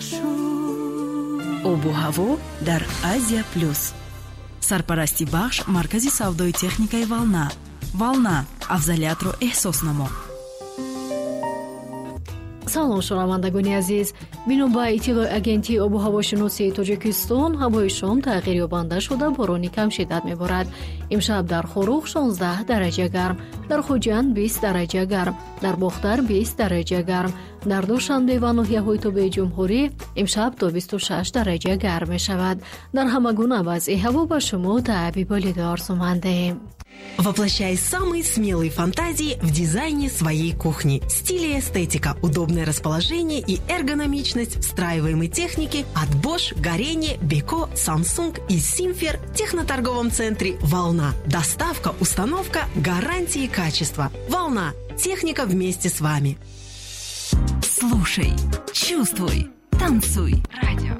обу ҳаво дар Азия плюс. Сарпарасти бахш маркази савдои техникаи Волна. Волна, афзалиятро эҳсос намо. салом шунавандагони азиз, бино ба иттилои агентии обу ҳавошиносии Тоҷикистон, ҳавои шом тағйирёбанда шуда борони кам шиддат меборад. имшаб дар Хорух 16 дараҷа гарм, дар Хуҷанд 20 дараҷа гарм, дар Бохтар 20 дараҷа гарм, дар Душанбе ва ноҳияҳои Тобеи Ҷумҳурӣ имшаб то 26 дараҷа гарм мешавад. Дар ҳама гуна вазъи ҳаво ба шумо табиболида орзумандем. Воплощай самые смелые фантазии в дизайне своей кухни. Стиль и эстетика, удобное расположение и эргономичность встраиваемой техники от Bosch, Горение, Beko, Samsung и Simfer в техноторговом центре «Волна». Доставка, установка, гарантии качества. «Волна». Техника вместе с вами. Слушай, чувствуй, танцуй. Радио